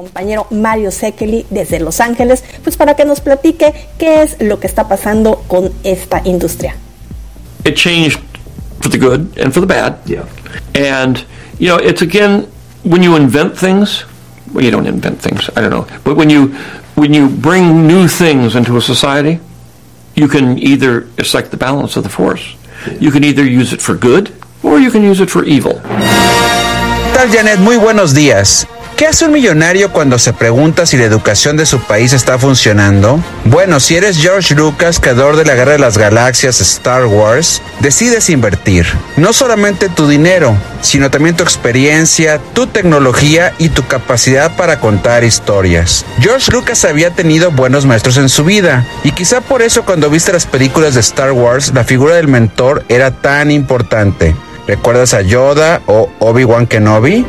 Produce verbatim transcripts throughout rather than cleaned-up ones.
compañero Mario Szekely desde Los Ángeles, pues para que nos platique qué es lo que está pasando con esta industria. It changed for the good and for the bad. Yeah. And, you know, it's again, when you invent things, well, you don't invent things, I don't know, but when you when you bring new things into a society, you can either, it's like the balance of the force, you can either use it for good or you can use it for evil. ¿Qué tal, Janet? Muy buenos días. ¿Qué hace un millonario cuando se pregunta si la educación de su país está funcionando? Bueno, si eres George Lucas, creador de la Guerra de las Galaxias, Star Wars, decides invertir. No solamente tu dinero, sino también tu experiencia, tu tecnología y tu capacidad para contar historias. George Lucas había tenido buenos maestros en su vida, y quizá por eso cuando viste las películas de Star Wars, la figura del mentor era tan importante. ¿Recuerdas a Yoda o Obi-Wan Kenobi?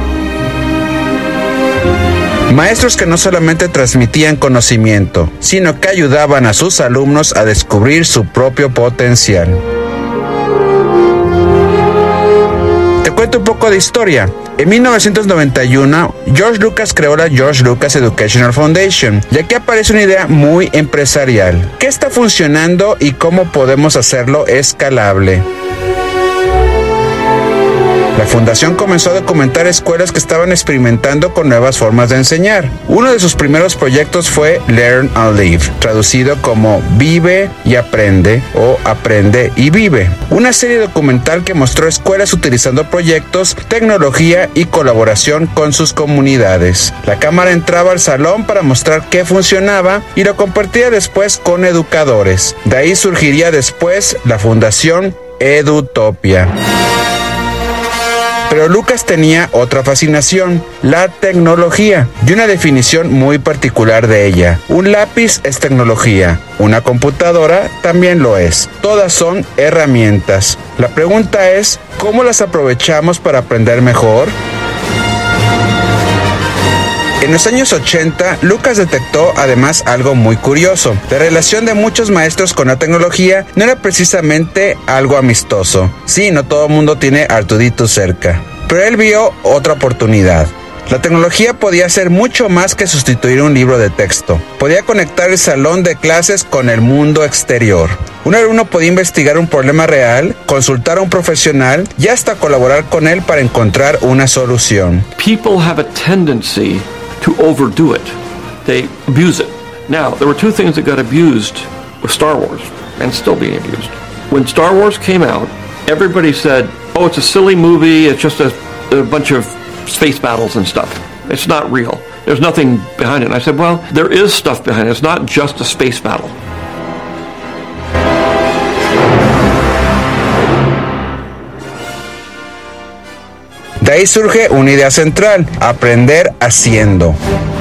Maestros que no solamente transmitían conocimiento, sino que ayudaban a sus alumnos a descubrir su propio potencial. Te cuento un poco de historia. En mil novecientos noventa y uno, George Lucas creó la George Lucas Educational Foundation, y aquí aparece una idea muy empresarial. ¿Qué está funcionando y cómo podemos hacerlo escalable? La fundación comenzó a documentar escuelas que estaban experimentando con nuevas formas de enseñar. Uno de sus primeros proyectos fue Learn and Live, traducido como Vive y Aprende o Aprende y Vive. Una serie documental que mostró escuelas utilizando proyectos, tecnología y colaboración con sus comunidades. La cámara entraba al salón para mostrar qué funcionaba y lo compartía después con educadores. De ahí surgiría después la fundación Edutopia. Pero Lucas tenía otra fascinación, la tecnología, y una definición muy particular de ella. Un lápiz es tecnología, una computadora también lo es. Todas son herramientas. La pregunta es, ¿cómo las aprovechamos para aprender mejor? En los años ochenta, Lucas detectó además algo muy curioso. La relación de muchos maestros con la tecnología no era precisamente algo amistoso. Sí, no todo el mundo tiene Artudito cerca. Pero él vio otra oportunidad. La tecnología podía hacer mucho más que sustituir un libro de texto. Podía conectar el salón de clases con el mundo exterior. Un alumno podía investigar un problema real, consultar a un profesional y hasta colaborar con él para encontrar una solución. People have a tendency to overdo it. They abuse it. Now, there were two things that got abused with Star Wars, and still being abused. When Star Wars came out, everybody said, oh, it's a silly movie, it's just a, a bunch of space battles and stuff. It's not real. There's nothing behind it. And I said, well, there is stuff behind it. It's not just a space battle. De ahí surge una idea central, aprender haciendo.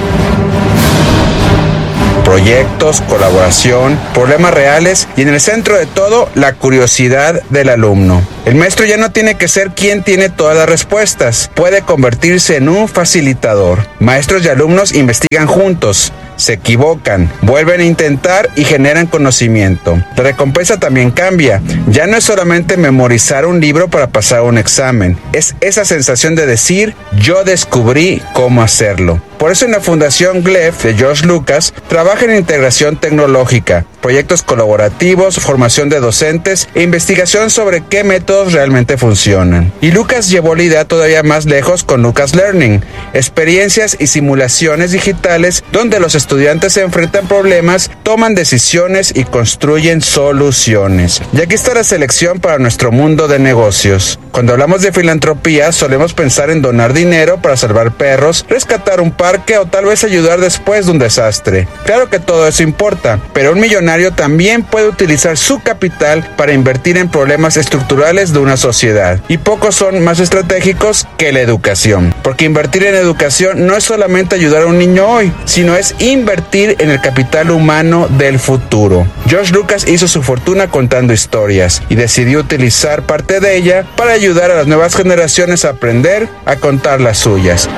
Proyectos, colaboración, problemas reales y en el centro de todo, la curiosidad del alumno. El maestro ya no tiene que ser quien tiene todas las respuestas, puede convertirse en un facilitador. Maestros y alumnos investigan juntos, se equivocan, vuelven a intentar y generan conocimiento. La recompensa también cambia, ya no es solamente memorizar un libro para pasar un examen, es esa sensación de decir, yo descubrí cómo hacerlo. Por eso en la Fundación G L E F de George Lucas trabaja en integración tecnológica, proyectos colaborativos, formación de docentes e investigación sobre qué métodos realmente funcionan. Y Lucas llevó la idea todavía más lejos con Lucas Learning, experiencias y simulaciones digitales donde los estudiantes se enfrentan problemas, toman decisiones y construyen soluciones. Y aquí está la selección para nuestro mundo de negocios. Cuando hablamos de filantropía solemos pensar en donar dinero para salvar perros, rescatar un parque o tal vez ayudar después de un desastre. Claro que todo eso importa, pero un millonario también puede utilizar su capital para invertir en problemas estructurales de una sociedad. Y pocos son más estratégicos que la educación. Porque invertir en educación no es solamente ayudar a un niño hoy, sino es invertir en el capital humano del futuro. George Lucas hizo su fortuna contando historias y decidió utilizar parte de ella para ayudar a las nuevas generaciones a aprender a contar las suyas.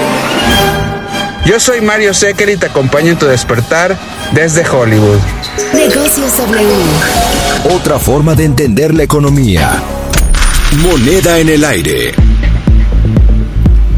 Yo soy Mario Szekely y te acompaño en tu despertar desde Hollywood. Negocios W. Otra forma de entender la economía. Moneda en el aire.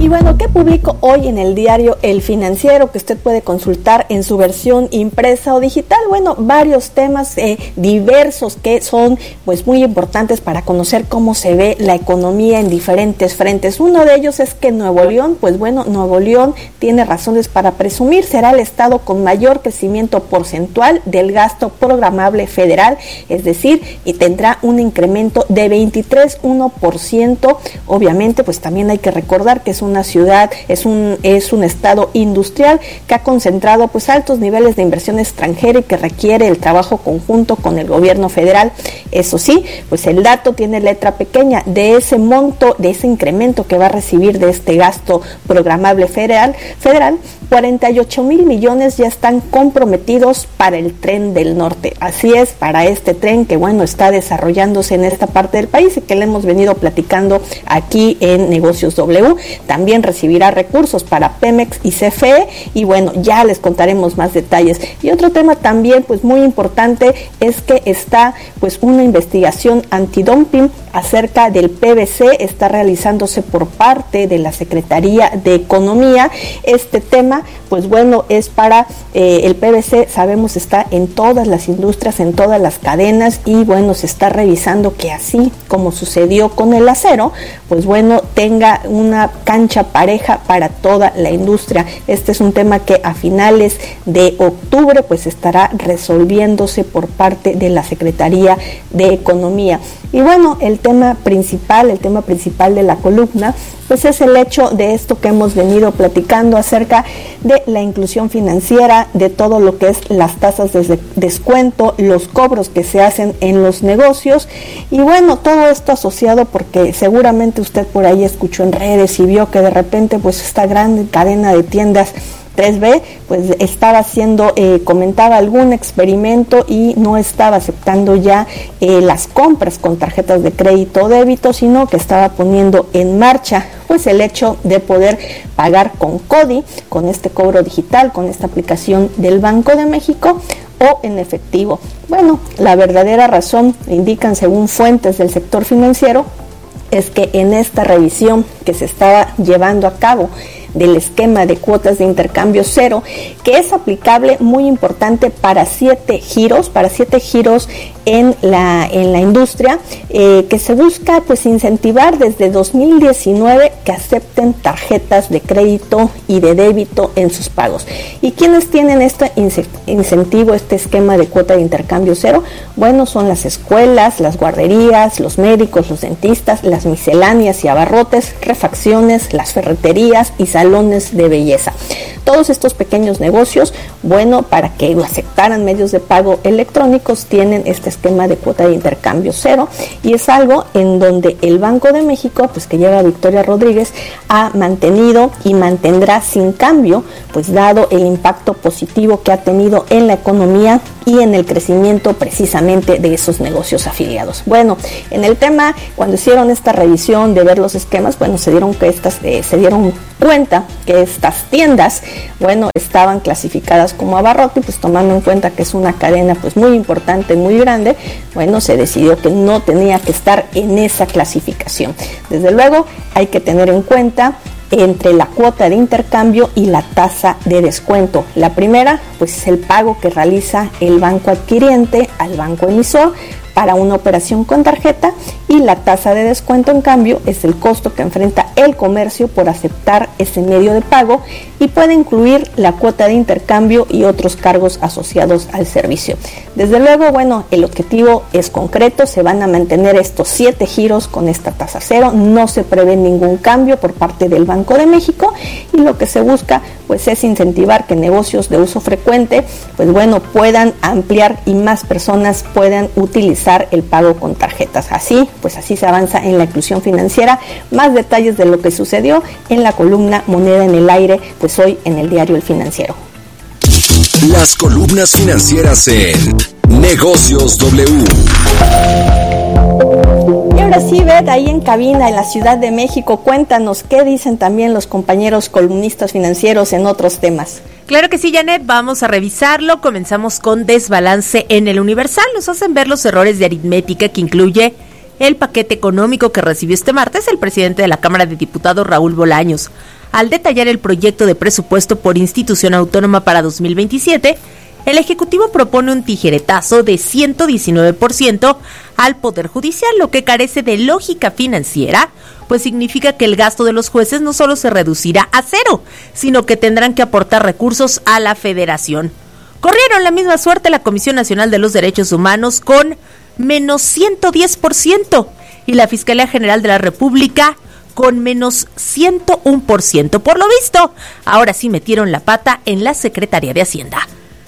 Y bueno, ¿qué publico hoy en el diario El Financiero que usted puede consultar en su versión impresa o digital? Bueno, varios temas eh, diversos que son pues muy importantes para conocer cómo se ve la economía en diferentes frentes. Uno de ellos es que Nuevo León, pues bueno, Nuevo León tiene razones para presumir, será el estado con mayor crecimiento porcentual del gasto programable federal, es decir, y tendrá un incremento de veintitrés punto uno por ciento. Obviamente, pues también hay que recordar que es una ciudad, es un es un estado industrial que ha concentrado pues altos niveles de inversión extranjera y que requiere el trabajo conjunto con el gobierno federal. Eso sí, pues el dato tiene letra pequeña. De ese monto, de ese incremento que va a recibir de este gasto programable federal, federal, cuarenta y ocho mil millones ya están comprometidos para el Tren del Norte. Así es, para este tren que bueno está desarrollándose en esta parte del país y que le hemos venido platicando aquí en Negocios W. También recibirá recursos para Pemex y C F E y bueno, ya les contaremos más detalles. Y otro tema también pues muy importante es que está pues una investigación antidumping acerca del P V C, está realizándose por parte de la Secretaría de Economía. Este tema pues bueno es para eh, el P V C, sabemos está en todas las industrias, en todas las cadenas y bueno se está revisando que así como sucedió con el acero, pues bueno tenga una cancha pareja para toda la industria. Este es un tema que a finales de octubre pues estará resolviéndose por parte de la Secretaría de Economía. Y bueno, el tema principal, el tema principal de la columna, pues es el hecho de esto que hemos venido platicando acerca de la inclusión financiera, de todo lo que es las tasas de descuento, los cobros que se hacen en los negocios y bueno, todo esto asociado porque seguramente usted por ahí escuchó en redes y vio que de repente pues esta gran cadena de tiendas tres B pues estaba haciendo, eh, comentaba algún experimento y no estaba aceptando ya eh, las compras con tarjetas de crédito o débito, sino que estaba poniendo en marcha pues el hecho de poder pagar con CODI, con este cobro digital, con esta aplicación del Banco de México o en efectivo. Bueno, la verdadera razón, indican según fuentes del sector financiero, es que en esta revisión que se estaba llevando a cabo del esquema de cuotas de intercambio cero, que es aplicable, muy importante, para siete giros, para siete giros en la en la industria, eh, que se busca pues incentivar desde dos mil diecinueve que acepten tarjetas de crédito y de débito en sus pagos. ¿Y quiénes tienen este incentivo, este esquema de cuota de intercambio cero? Bueno, son las escuelas, las guarderías, los médicos, los dentistas, las misceláneas y abarrotes, refacciones, las ferreterías y salones de belleza. Todos estos pequeños negocios, bueno, para que lo aceptaran medios de pago electrónicos, tienen este esquema de cuota de intercambio cero y es algo en donde el Banco de México, pues que lleva Victoria Rodríguez, ha mantenido y mantendrá sin cambio, pues dado el impacto positivo que ha tenido en la economía y en el crecimiento precisamente de esos negocios afiliados. Bueno, en el tema, cuando hicieron esta revisión de ver los esquemas, bueno, se dieron que estas, eh, se dieron cuenta que estas tiendas, bueno, estaban clasificadas como abarrote, pues tomando en cuenta que es una cadena pues muy importante, muy grande, bueno, se decidió que no tenía que estar en esa clasificación. Desde luego, hay que tener en cuenta entre la cuota de intercambio y la tasa de descuento. La primera, pues es el pago que realiza el banco adquiriente al banco emisor para una operación con tarjeta, y la tasa de descuento, en cambio, es el costo que enfrenta el comercio por aceptar ese medio de pago y puede incluir la cuota de intercambio y otros cargos asociados al servicio. Desde luego, bueno, el objetivo es concreto, se van a mantener estos siete giros con esta tasa cero, no se prevé ningún cambio por parte del Banco de México y lo que se busca pues es incentivar que negocios de uso frecuente pues bueno puedan ampliar y más personas puedan utilizar el pago con tarjetas. Así, pues así se avanza en la inclusión financiera. Más detalles de lo que sucedió en la columna Moneda en el Aire, pues hoy en el diario El Financiero. Las columnas financieras en Negocios W. Y ahora sí, Beth, ahí en cabina en la Ciudad de México, cuéntanos qué dicen también los compañeros columnistas financieros en otros temas. Claro que sí, Janet, vamos a revisarlo. Comenzamos con desbalance en el Universal. Nos hacen ver los errores de aritmética que incluye el paquete económico que recibió este martes el presidente de la Cámara de Diputados, Raúl Bolaños. Al detallar el proyecto de presupuesto por institución autónoma para dos mil veintisiete, el Ejecutivo propone un tijeretazo de ciento diecinueve por ciento al Poder Judicial, lo que carece de lógica financiera, pues significa que el gasto de los jueces no solo se reducirá a cero, sino que tendrán que aportar recursos a la Federación. Corrieron la misma suerte la Comisión Nacional de los Derechos Humanos con menos ciento diez por ciento y la Fiscalía General de la República con menos ciento uno por ciento. Por lo visto, ahora sí metieron la pata en la Secretaría de Hacienda.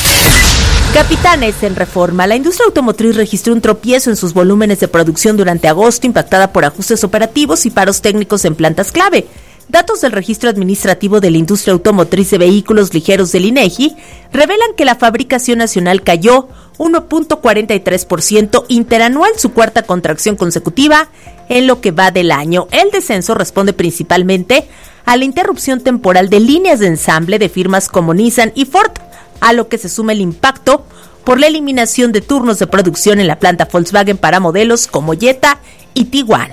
Capitanes en Reforma. La industria automotriz registró un tropiezo en sus volúmenes de producción durante agosto, impactada por ajustes operativos y paros técnicos en plantas clave. Datos del registro administrativo de la industria automotriz de vehículos ligeros del INEGI revelan que la fabricación nacional cayó uno punto cuarenta y tres por ciento interanual, su cuarta contracción consecutiva en lo que va del año. El descenso responde principalmente a la interrupción temporal de líneas de ensamble de firmas como Nissan y Ford, a lo que se suma el impacto por la eliminación de turnos de producción en la planta Volkswagen para modelos como Jetta y Tiguan.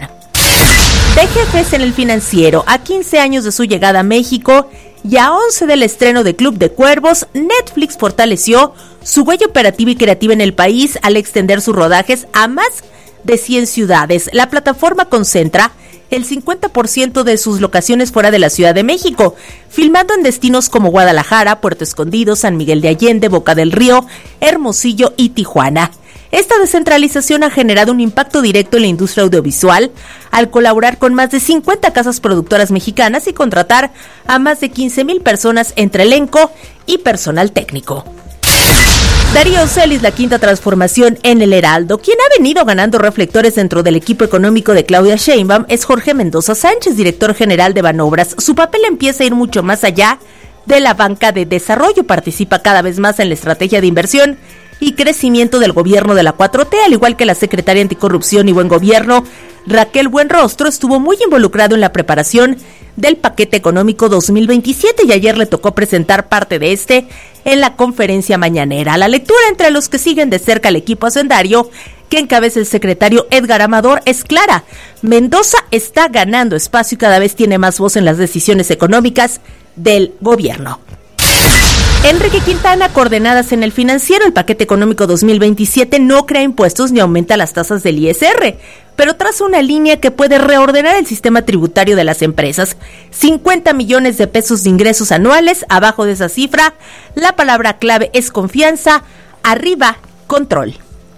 De jefes en el Financiero, a quince años de su llegada a México y a once del estreno de Club de Cuervos, Netflix fortaleció su huella operativa y creativa en el país al extender sus rodajes a más de cien ciudades. La plataforma concentra el cincuenta por ciento de sus locaciones fuera de la Ciudad de México, filmando en destinos como Guadalajara, Puerto Escondido, San Miguel de Allende, Boca del Río, Hermosillo y Tijuana. Esta descentralización ha generado un impacto directo en la industria audiovisual al colaborar con más de cincuenta casas productoras mexicanas y contratar a más de quince mil personas entre elenco y personal técnico. Darío Celis, la quinta transformación en el Heraldo. Quien ha venido ganando reflectores dentro del equipo económico de Claudia Sheinbaum es Jorge Mendoza Sánchez, director general de Banobras. Su papel empieza a ir mucho más allá de la banca de desarrollo. Participa cada vez más en la estrategia de inversión y crecimiento del gobierno de la cuatro T, al igual que la secretaria Anticorrupción y Buen Gobierno, Raquel Buenrostro, estuvo muy involucrado en la preparación del paquete económico dos mil veintisiete y ayer le tocó presentar parte de este en la conferencia mañanera. La lectura entre los que siguen de cerca al equipo hacendario que encabeza el secretario Edgar Amador es clara. Mendoza está ganando espacio y cada vez tiene más voz en las decisiones económicas del gobierno. Enrique Quintana, coordenadas en el Financiero. El paquete económico dos mil veintisiete no crea impuestos ni aumenta las tasas del I S R, pero traza una línea que puede reordenar el sistema tributario de las empresas. cincuenta millones de pesos de ingresos anuales. Abajo de esa cifra, la palabra clave es confianza, arriba, control.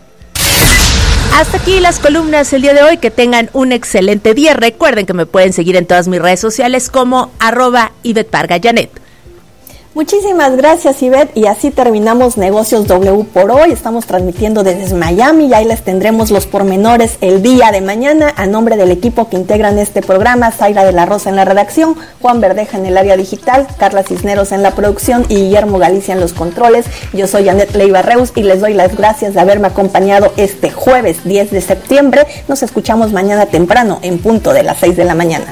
Hasta aquí las columnas el día de hoy. Que tengan un excelente día. Recuerden que me pueden seguir en todas mis redes sociales como arroba Ivette Parga Janet. Muchísimas gracias, Ivette, y así terminamos Negocios W por hoy. Estamos transmitiendo desde Miami y ahí les tendremos los pormenores el día de mañana. A nombre del equipo que integran este programa, Zaira de la Rosa en la redacción, Juan Verdeja en el área digital, Carla Cisneros en la producción y Guillermo Galicia en los controles. Yo soy Janet Leiva Reus y les doy las gracias de haberme acompañado este jueves diez de septiembre. Nos escuchamos mañana temprano en punto de las seis de la mañana.